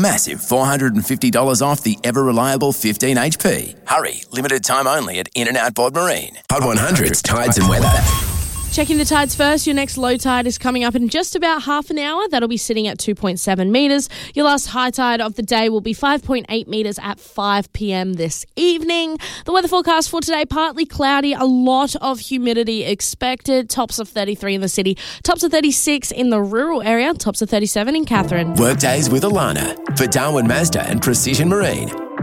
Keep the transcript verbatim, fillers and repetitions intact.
massive four hundred fifty dollars off the ever-reliable fifteen H P. Hurry, limited time only at In-N-Out Bod Marine. Pod one hundred's Tides and Weather. Checking the tides first, your next low tide is coming up in just about half an hour. That'll be sitting at two point seven metres. Your last high tide of the day will be five point eight metres at five p.m. this evening. The weather forecast for today, partly cloudy, a lot of humidity expected. Tops of thirty-three in the city, tops of thirty-six in the rural area, tops of thirty-seven in Katherine. Workdays with Alana for Darwin Mazda and Precision Marine.